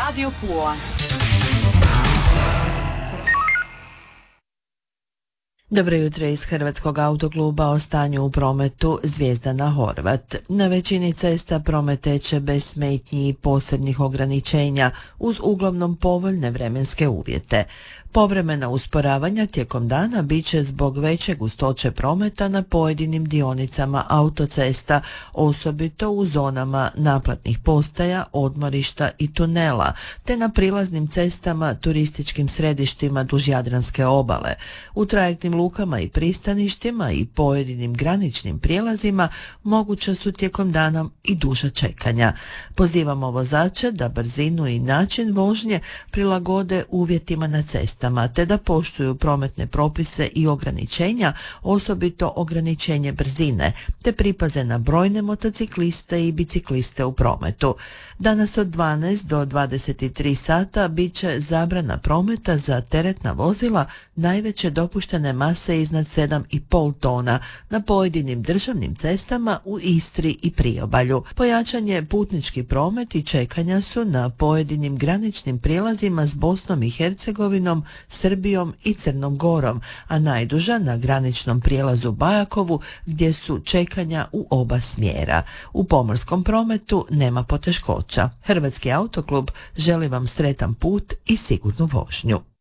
Radio Pula. Dobro jutro iz Hrvatskog autokluba. O stanju u prometu Zvijezdana Horvat. Na većini cesta promet teče bez smetnji i posebnih ograničenja uz uglavnom povoljne vremenske uvjete. Povremena usporavanja tijekom dana bit će zbog veće gustoće prometa na pojedinim dionicama autocesta, osobito u zonama naplatnih postaja, odmorišta i tunela, te na prilaznim cestama, turističkim središtima duž Jadranske obale. U trajektnim lukama i pristaništima i pojedinim graničnim prijelazima moguća su tijekom dana i duža čekanja. Pozivamo vozače da brzinu i način vožnje prilagode uvjetima na cestama, te da poštuju prometne propise i ograničenja, osobito ograničenje brzine, te pripaze na brojne motocikliste i bicikliste u prometu. Danas od 12 do 23 sata bit će zabrana prometa za teretna vozila najveće dopuštene mase iznad 7,5 tona na pojedinim državnim cestama u Istri i Priobalju. Pojačan je putnički promet i čekanja su na pojedinim graničnim prijelazima s Bosnom i Hercegovinom, Srbijom i Crnom Gorom, a najduža na graničnom prijelazu Bajakovu gdje su čekanja u oba smjera. U pomorskom prometu nema poteškoća. Hrvatski autoklub želi vam sretan put i sigurnu vožnju.